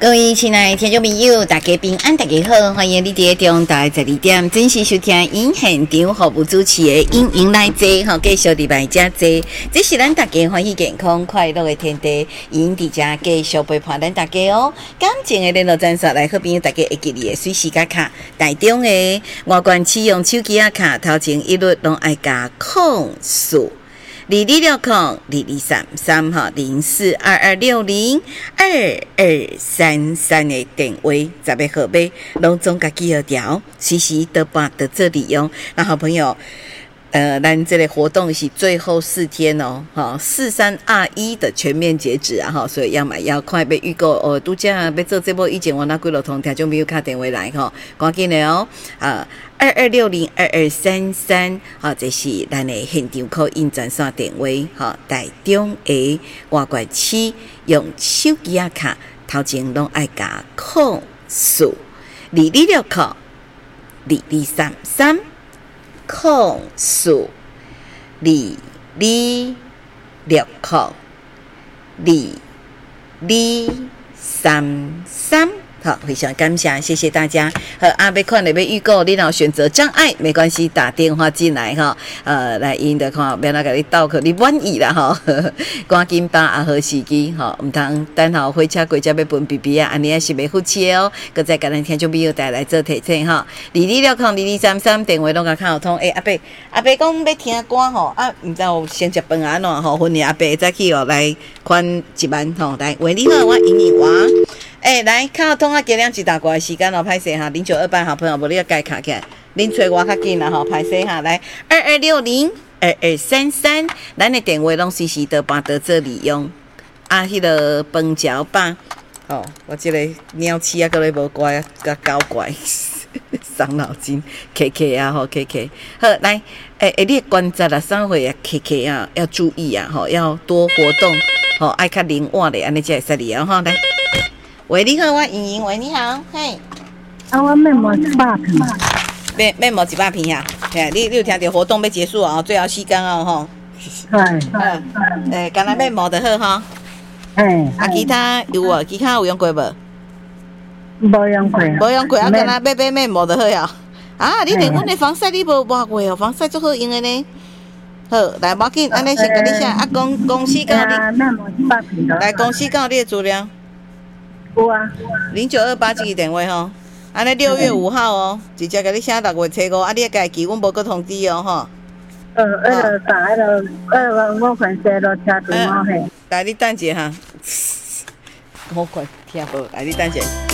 各位亲爱的听众朋友，大家平安，大家好，欢迎你伫中台12点准时收听因现场服务主持的因来坐吼，继续伫来遮坐，这是咱大家欢喜健康快乐的天地，因伫遮继续陪伴咱大家哦。感情的联络站所来好朋友，大家会记你的水时间卡，台中的外观启用手机卡，头前一律拢爱加控诉。22602233哈0422602233的电话10个号码，拢总家记号条，随时都把得做利用。那好朋友，咱这个活动是最后4天哦，哈，4321的全面截止啊哈，所以要买要快被预购哦。拄则要做这波以前，我那几落通听众朋友打电话来哈，赶紧的哦22602233，好，这是咱的现场call in专线电话，好，台中的外观区用手机卡，头前拢爱加控诉22602233。控诉22602233，好，非常感谢，谢谢大家。好，要看要预购，你若选择障碍没关系，打电话进来哈，来因的看，免那个你倒去，你满意啦哈，赶紧把握好时机哈，唔通等候火车过才要分 BB 啊，安尼也是袂福气哦。搁再甲咱听众朋友带来做提醒哈，22602233电话拢甲敲通。阿伯讲要听歌吼，唔知有先食饭安怎吼，婚礼阿伯再去哦来款1万吼，来喂你好，我莹娃。来，敲通啊！加两一大挂时间哦，歹势哈，0928好朋友，无你要改卡起来，恁找我较紧啦吼，歹势哈，来22602233，咱的电话拢随时都把得做利用。迄个饭条吧，哦，我这个鸟鼠啊，搁咧无乖，甲搞怪，伤脑筋，K 啊吼 ，K， 好来，你的观察啦，3岁啊 ，K 啊，要注意啊，吼，要多活动，吼，爱较灵活的，安尼才会使利用吼，来。喂，你好，我莹莹。喂，你好，嘿。 我面膜100片。 面膜100片呀？嘿，你有听到活动要结束哦，最后时间哦，吼。干那面膜就好哈。其他有无？其他有用过无？ 无用过。 无用过，干那买面膜就好呀。你连阮的防晒你无抹过哦，防晒足好用的呢。好，来，无紧，安尼先甲你写，公司告你。 面膜100片。 来，公司告你的资料。 有啊 ，0928这个电话吼，安尼6月5号哦，直接甲你写6月初5，你家己阮无搁通知哦吼。 我看写了车电话嘿。 来，你等一下哈，我看听无，来你等一下。